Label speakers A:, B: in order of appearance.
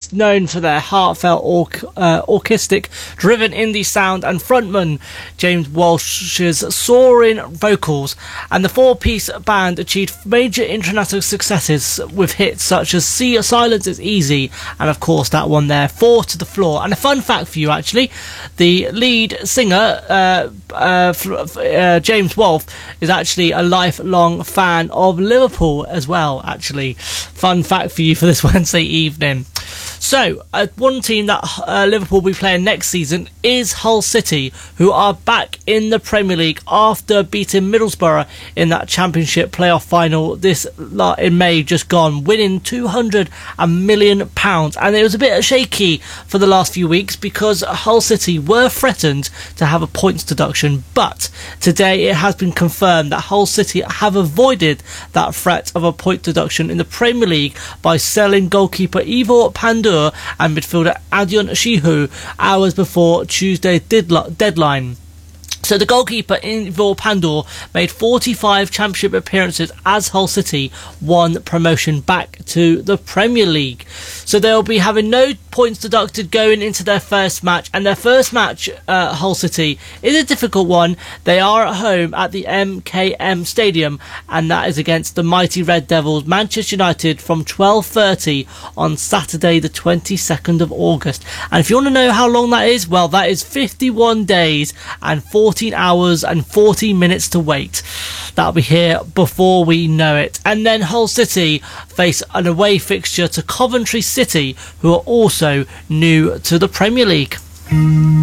A: best known for their heartfelt orchestral driven indie sound and frontman James Walsh's soaring vocals, and the four-piece band achieved major international successes with hits such as See Silence is Easy and of course that one there, Four to the Floor. And a fun fact for you actually, the lead singer James Wolfe is actually a lifelong fan of Liverpool as well, actually. Fun fact for you for this Wednesday evening. So, one team that Liverpool will be playing next season is Hull City, who are back in the Premier League after beating Middlesbrough in that Championship playoff final in May just gone, winning £200 million. And it was a bit shaky for the last few weeks because Hull City were threatened to have a points deduction, but today it has been confirmed that Hull City have avoided that threat of a point deduction in the Premier League by selling goalkeeper Ivo Pandur and midfielder Adyon Shehu hours before Tuesday's deadline. So the goalkeeper Ivo Pandur made 45 Championship appearances as Hull City won promotion back to the Premier League. So they'll be having no points deducted going into their first match, and their first match, Hull City, is a difficult one. They are at home at the MKM Stadium, and that is against the mighty Red Devils, Manchester United, from 12:30 on Saturday the 22nd of August. And if you want to know how long that is, well, that is 51 days and 14 hours and 40 minutes to wait. That'll be here before we know it. And then Hull City face an away fixture to Coventry City, who are also new to the Premier League.